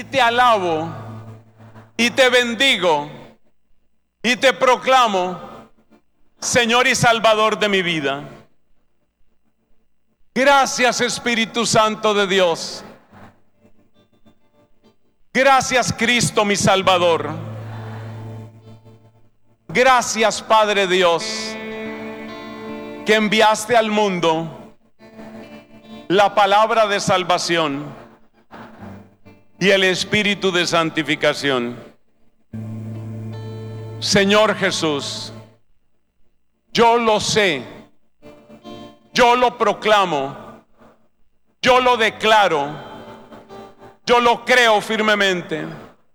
y te alabo y te bendigo y te proclamo Señor y Salvador de mi vida. Gracias, Espíritu Santo de Dios. Gracias, Cristo mi Salvador. Gracias, Padre Dios, que enviaste al mundo la palabra de salvación y el Espíritu de santificación. Señor Jesús, yo lo sé, yo lo proclamo, yo lo declaro, yo lo creo firmemente.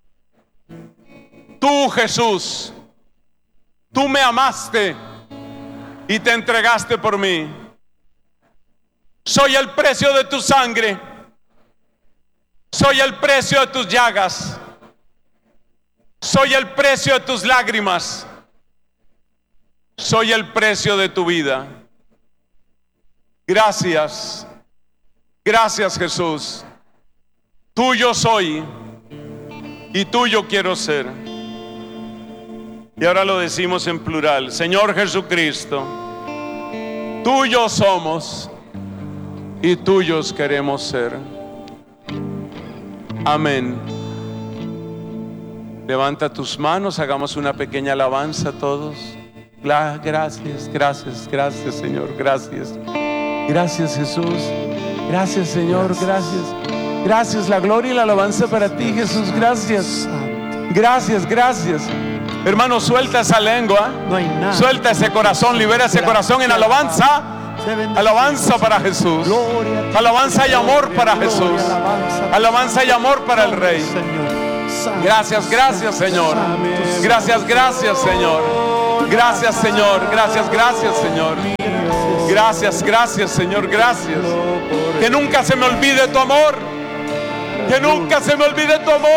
Tú, Jesús, tú me amaste y te entregaste por mí. Soy el precio de tu sangre, soy el precio de tus llagas, soy el precio de tus lágrimas, soy el precio de tu vida. Gracias, gracias Jesús. Tuyo soy y tuyo quiero ser. Y ahora lo decimos en plural. Señor Jesucristo, tuyos somos y tuyos queremos ser. Amén. Levanta tus manos, hagamos una pequeña alabanza todos. Gracias, gracias, gracias Señor, gracias. Gracias Jesús, gracias Señor, gracias. Gracias, la gloria y la alabanza para ti Jesús, gracias. Gracias, gracias. Hermano, suelta esa lengua, suelta ese corazón, libera ese corazón en alabanza. Alabanza para Jesús, alabanza y amor para Jesús, alabanza y amor para el Rey. Gracias, gracias Señor. Gracias, gracias Señor. Gracias Señor, gracias, gracias Señor. Gracias, gracias Señor, gracias. Que nunca se me olvide tu amor. Que nunca se me olvide tu amor.